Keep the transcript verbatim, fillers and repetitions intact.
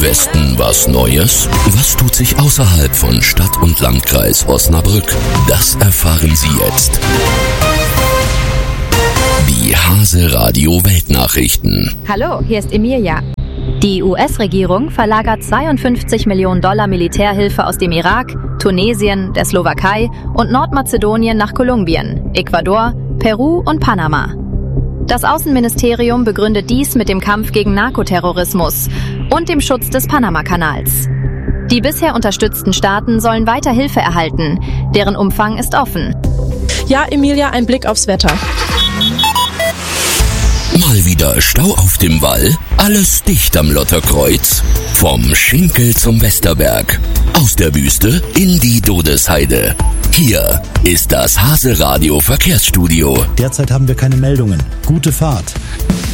Westen was Neues? Was tut sich außerhalb von Stadt und Landkreis Osnabrück? Das erfahren Sie jetzt. Die Hase Radio Weltnachrichten. Hallo, hier ist Emilia. Die U S-Regierung verlagert zweiundfünfzig Millionen Dollar Militärhilfe aus dem Irak, Tunesien, der Slowakei und Nordmazedonien nach Kolumbien, Ecuador, Peru und Panama. Das Außenministerium begründet dies mit dem Kampf gegen Narkoterrorismus und dem Schutz des Panama-Kanals. Die bisher unterstützten Staaten sollen weiter Hilfe erhalten, deren Umfang ist offen. Ja, Emilia, ein Blick aufs Wetter. Mal wieder Stau auf dem Wall, alles dicht am Lotterkreuz. Vom Schinkel zum Westerberg, aus der Wüste in die Dodesheide. Hier ist das Hase Radio Verkehrsstudio. Derzeit haben wir keine Meldungen. Gute Fahrt.